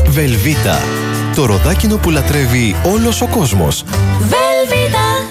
Βελβίτα. Το ροδάκινο που λατρεύει όλος ο κόσμος. Βελβίτα.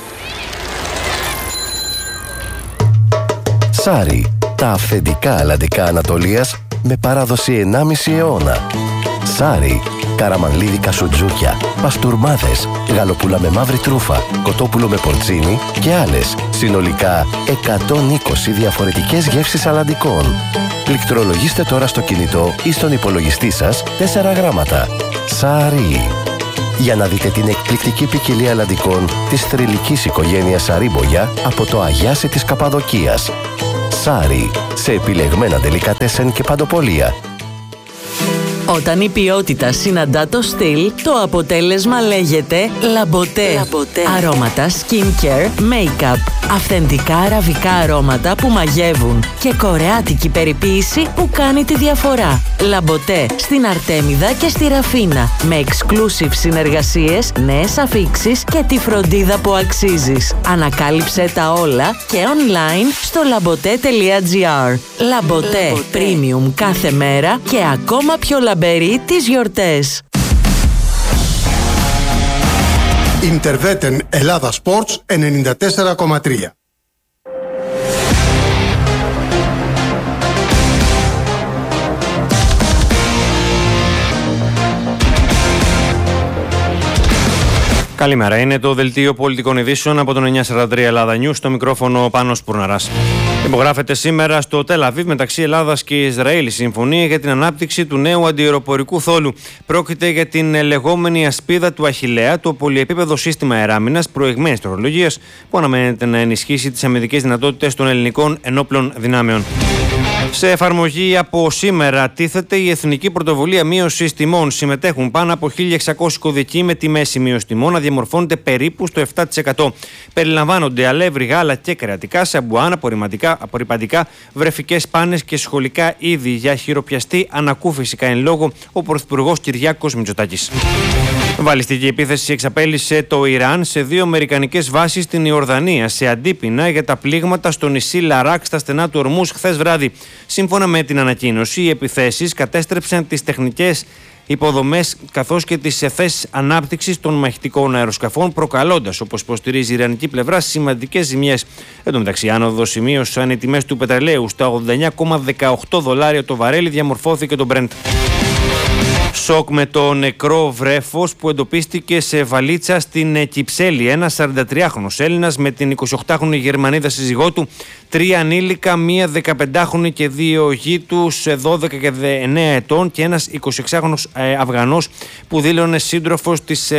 Σάρι. Τα αυθεντικά αλλαντικά Ανατολίας με παράδοση 1,5 αιώνα. Σάρι. Καραμανλίδικα σουτζούκια, παστούρμάδες, γαλοπούλα με μαύρη τρούφα, κοτόπουλο με πορτσίνι και άλλες. Συνολικά 120 διαφορετικές γεύσεις αλλαντικών. Πληκτρολογήστε τώρα στο κινητό ή στον υπολογιστή σας 4 γράμματα. Σάρι. Για να δείτε την εκπληκτική ποικιλία αλλαντικών της θρυλικής οικογένειας Σαρίμπογια από το Αγιάσι της Καπαδοκίας. Σάρι. Σε επιλεγμένα ντελικατέσεν και παντοπολία. Όταν η ποιότητα συναντά το στυλ, το αποτέλεσμα λέγεται Λαμποτέ. Αρώματα, skincare, make-up. Αυθεντικά αραβικά αρώματα που μαγεύουν και κορεάτικη περιποίηση που κάνει τη διαφορά. Λαμποτέ στην Αρτέμιδα και στη Ραφίνα. Με exclusive συνεργασίες, νέες αφίξεις και τη φροντίδα που αξίζεις. Ανακάλυψε τα όλα και online στο labote.gr. Λαμποτέ. Premium κάθε μέρα και ακόμα πιο λαμπερή τις γιορτές. Ιντερβέτεν Ελλάδα Sports 94,3. Καλημέρα, είναι το δελτίο πολιτικών ειδήσεων από τον 943 Ελλάδα News, στο μικρόφωνο Πάνος Πουρναράς. Υπογράφεται σήμερα στο Τελ Αβίβ μεταξύ Ελλάδας και Ισραήλ συμφωνία για την ανάπτυξη του νέου αντιαεροπορικού θόλου. Πρόκειται για την λεγόμενη ασπίδα του Αχιλλέα, το πολυεπίπεδο σύστημα αεράμινας προηγμένης τεχνολογίας που αναμένεται να ενισχύσει τις αμυντικές δυνατότητες των ελληνικών ενόπλων δυνάμεων. Σε εφαρμογή από σήμερα τίθεται η Εθνική Πρωτοβουλία Μείωσης Τιμών. Συμμετέχουν πάνω από 1.600 κωδικοί με τη μέση μείωση τιμών να διαμορφώνεται περίπου στο 7%. Περιλαμβάνονται αλεύρι, γάλα και κρεατικά, σαμπουάν, απορρυπαντικά, βρεφικές πάνες και σχολικά είδη. Για χειροπιαστή ανακούφιση κάνει λόγο ο Πρωθυπουργός Κυριάκος Μητσοτάκης. Βαλιστική επίθεση εξαπέλυσε το Ιράν σε 2 αμερικανικές βάσεις στην Ιορδανία σε αντίπεινα για τα πλήγματα στο νησί Λαράκ στα στενά του Ορμούς χθες βράδυ. Σύμφωνα με την ανακοίνωση, οι επιθέσεις κατέστρεψαν τις τεχνικές υποδομές καθώς και τις θέσεις ανάπτυξης των μαχητικών αεροσκαφών, προκαλώντας, όπως υποστηρίζει η ιρανική πλευρά, σημαντικές ζημιές. Εν τω μεταξύ, άνοδο σημείωσαν οι τιμές του πετρελαίου στα $89,18 το βαρέλι, διαμορφώθηκε το Brent. Σοκ με το νεκρό βρέφος που εντοπίστηκε σε βαλίτσα στην Κυψέλη. Ένας 43χρονος Έλληνας με την 28χρονη Γερμανίδα σύζυγό του, 3 ανήλικα, μία 15χρονη και 2 γη τους 12 και 9 ετών και ένας 26χρονος Αφγανός που δήλωνε σύντροφος της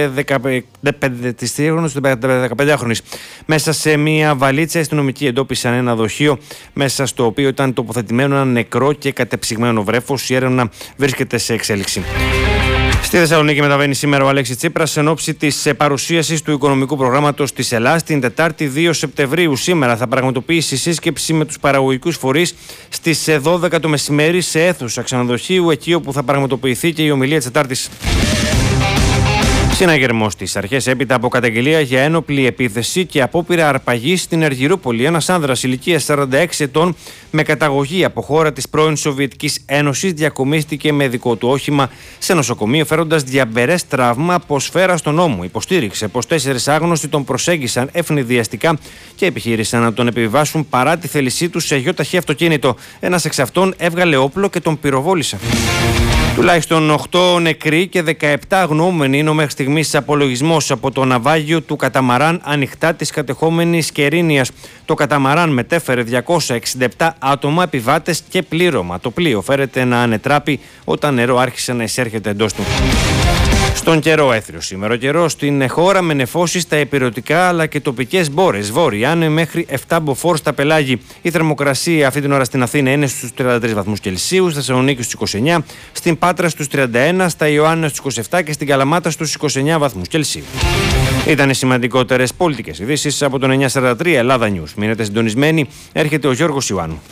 15χρονης. Μέσα σε μία βαλίτσα οι αστυνομικοί εντόπισαν ένα δοχείο μέσα στο οποίο ήταν τοποθετημένο ένα νεκρό και κατεψυγμένο βρέφος. Η έρευνα βρίσκεται σε εξέλιξη. Στη Θεσσαλονίκη μεταβαίνει σήμερα ο Αλέξης Τσίπρας εν ώψη της παρουσίασης του οικονομικού προγράμματος της Ελλάδας την Τετάρτη 2 Σεπτεμβρίου. Σήμερα θα πραγματοποιήσει σύσκεψη με τους παραγωγικούς φορείς στις 12 το μεσημέρι σε αίθουσα ξενοδοχείου, εκεί όπου θα πραγματοποιηθεί και η ομιλία της Τετάρτης. Συναγερμός στις αρχές έπειτα από καταγγελία για ένοπλη επίθεση και απόπειρα αρπαγής στην Αργυρούπολη. Ένας άνδρας ηλικίας 46 ετών με καταγωγή από χώρα της πρώην Σοβιετικής Ένωσης διακομίστηκε με δικό του όχημα σε νοσοκομείο φέροντας διαμπερές τραύμα από σφαίρα στον ώμο. Υποστήριξε πως 4 άγνωστοι τον προσέγγισαν ευνηδιαστικά και επιχείρησαν να τον επιβάσουν παρά τη θέλησή του σε γιοταχή αυτοκίνητο. Ένας εξ αυτών έβγαλε όπλο και τον πυροβόλησε. Τουλάχιστον 8 νεκροί και 17 αγνοούμενοι είναι ο μέχρι στιγμής απολογισμός από το ναυάγιο του καταμαράν ανοιχτά της κατεχόμενης Κερίνιας. Το καταμαράν μετέφερε 267 άτομα, επιβάτες και πλήρωμα. Το πλοίο φέρεται να ανετράπει όταν νερό άρχισε να εισέρχεται εντός του. Στον καιρό έθριο σήμερα. Ο καιρός στην χώρα με νεφώσεις στα ηπειρωτικά αλλά και τοπικές μπόρες. Βόρεια είναι μέχρι 7 μποφόρ στα πελάγη. Η θερμοκρασία αυτή την ώρα στην Αθήνα είναι στους 33 βαθμούς Κελσίου, στη Θεσσαλονίκη στους 29, στην Πάτρα στους 31, στα Ιωάννα στους 27 και στην Καλαμάτα στους 29 βαθμούς Κελσίου. Ήταν οι σημαντικότερες πολιτικές ειδήσεις από τον 943 Ελλάδα News. Μείνετε συντονισμένοι, έρχεται ο Γιώργος Ιωάννου.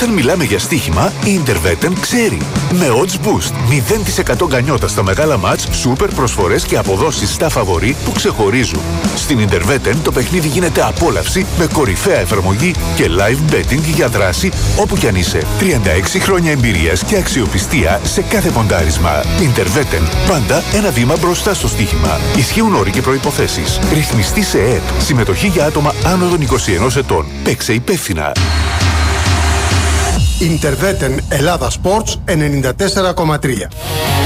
Όταν μιλάμε για στοίχημα, η Interveten ξέρει. Με odds boost, 0% γκανιότα στα μεγάλα μάτς, σούπερ προσφορές και αποδόσεις στα φαβορί που ξεχωρίζουν. Στην Interveten το παιχνίδι γίνεται απόλαυση με κορυφαία εφαρμογή και live betting για δράση όπου κι αν είσαι. 36 χρόνια εμπειρίας και αξιοπιστία σε κάθε ποντάρισμα. Interveten, πάντα ένα βήμα μπροστά στο στοίχημα. Ισχύουν όροι και προϋποθέσεις. Ρυθμιστή σε ΕΕΠ. Συμμετοχή για άτομα άνω των 21 ετών. Παίξε υπεύθυνα. Interveten Ελλάδα Sports 94,3.